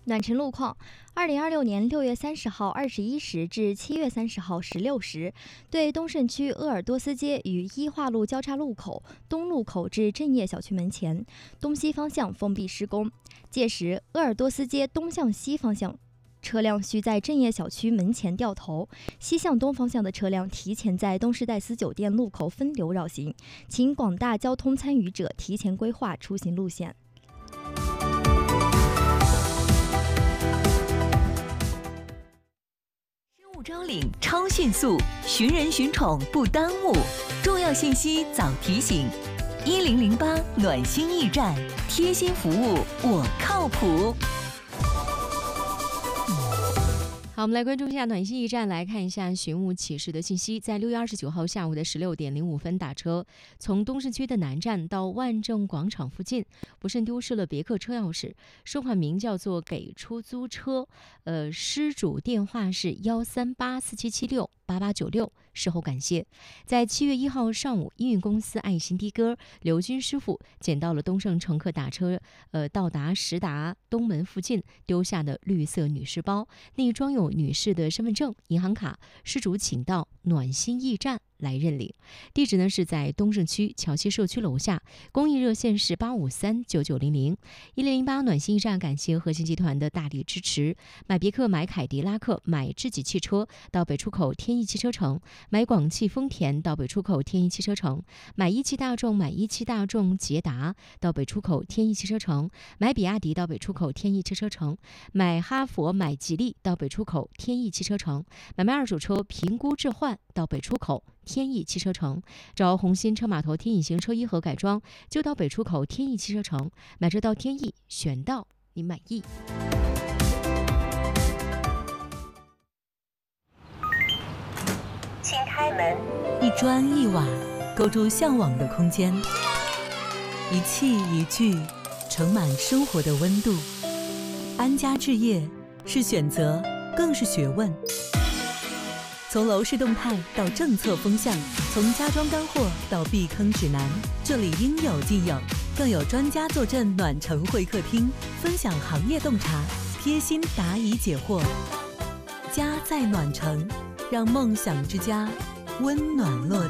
暖尘路况：2026年6月30号21时至7月30号16时，对东胜区鄂尔多斯街与一化路交叉路口东路口至正业小区门前东西方向封闭施工，届时鄂尔多斯街东向西方向车辆需在正业小区门前掉头，西向东方向的车辆提前在东士戴斯酒店路口分流绕行，请广大交通参与者提前规划出行路线。 生物招领超迅速，寻人寻宠不耽误，重要信息早提醒。1008暖心驿站，贴心服务我靠谱。 好，我们来关注一下暖心驿站，来看一下寻物启事的信息。在6月29号下午的16点05分打车，从东胜区的南站到万正广场附近，不慎丢失了别克车钥匙，收款名叫做给出租车，失主电话是13847768896，事后感谢。在7月1号上午，运公司爱心的哥刘军师傅捡到了东胜乘客打车到达实达东门附近丢下的绿色女士包，内装有女士的身份证、银行卡，失主请到暖心驿站来认领。地址呢是在东胜区桥西社区楼下，公益热线是8539900。1008暖心驿站感谢核心集团的大力支持。买别克、买凯迪拉克、买智己汽车到北出口天翼汽车城，买广汽丰田到北出口天翼汽车城，买一汽大众、买一汽大众捷达到北出口天翼汽车城，买比亚迪到北出口天翼汽车城，买哈佛、买吉利到北出口天翼汽车城，买卖二手车评估置换到北出口天翼汽车城，找红星车码头天翼行车一和改装就到北出口天翼汽车城，买车到天翼，选到你满意。 请开门。一砖一瓦构筑向往的空间，一器一具盛满生活的温度。安家置业是选择，更是学问。从楼市动态到政策风向，从家装干货到避坑指南，这里应有尽有，更有专家坐镇暖城会客厅，分享行业洞察，贴心答疑解惑。家在暖城，让梦想之家温暖落地。